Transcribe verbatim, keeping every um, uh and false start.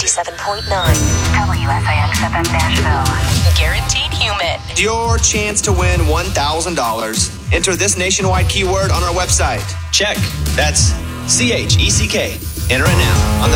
ninety-seven point nine. W S I X F M Nashville. Guaranteed humid. Your chance to win one thousand dollars. Enter this nationwide keyword on our website. Check. That's C H E C K. Enter it now on the